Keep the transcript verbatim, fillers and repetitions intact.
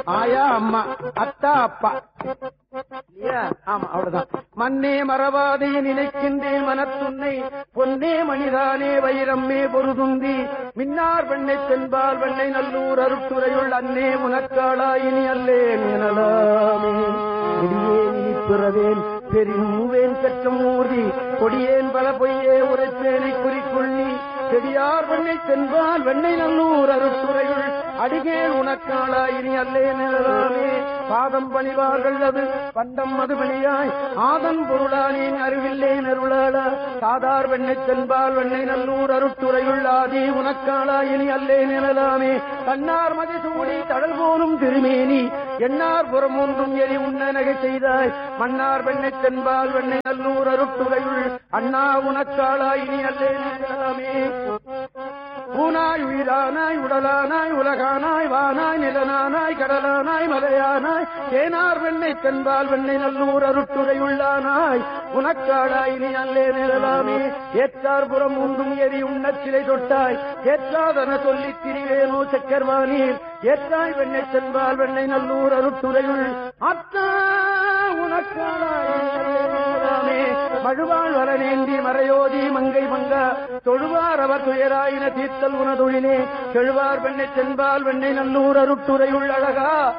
ஆயா அம்மா, அத்தா அப்பா. ஆமா, அவ்வளவுதான். மண்ணே மறவாதே நினைக்கின்றேன் மனத்துன்னை, பொன்னே மணிதானே வைரம்மே பொருதுந்தி, மின்னார் வெண்ணை தென்பால் வெண்ணை நல்லூர் அருட்டுரையுள் அன்னே உனக்காளாயினி அல்லேன் எனலாமே. கொடியேன் இனி பிறவேன் பெருவேன் பெற்றம் ஊர்தி, கொடியேன் பல பொய்யே உரைப்பேனை குறிக்கொள்ளி, செடியார் வெண்ணை தென்பால் வெண்ணை நல்லூர் அருட்டுரையுள் அடிகேன் உனக்காளாயினி அல்லேன் எனலாமே. பாதம் பணிவார்கள் அது பண்டம் மதுபணியாய் ஆதன் பொருளானேன் அறிவில்லேன் அருளாளா, சாதார் வெண்ணை தென்பால் வெண்ணை நல்லூர் அருட்டுரையுள் ஆதி உனக்காளாயினி அல்லேன் எனலாமே. கண்ணார் மதிசூடி தடல் போலும் திருமேனி, எண்ணார் புறம் ஒன்றும் எரி உண்ண நகை செய்தாய், மன்னார் வெண்ணை தென்பால் வெண்ணை நல்லூர் அருட்டுரையுள் அண்ணா உனக்காளாயினி அல்லேன் எனலாமே. ஊனாய் உயிரானாய் உடலானாய் உலகானாய் வானாய் நிலனானாய் கடலானாய் மலையானாய், தேனார் வெண்ணை தென்பால் வெண்ணை நல்லூர் அருட்டுரையுள்ளானாய் உனக்காளாயினி அல்லே நிழலாமே. ஏற்றார் புறம் ஒன்றும் எரி உண்ணச் சிலை தொட்டாய், ஏற்றாதன சொல்லித் திரிவேனோ சக்கர்வானீர், ஏற்றாய் வெண்ணை தென்பால் வெண்ணை நல்லூர் அருட்டுரையுள் அத்தா உனக்காளாயினி அல்லே. மழுவாள் வரநேந்தி மறையோதி மங்கை மங்கா, தொழுவார் அவர் துயராயின தீர்த்தல் உனதொழிலே, செழுவார் வெண்ணை தென்பால் வெண்ணை நல்லூர் அருட்டுரையுள் அழகா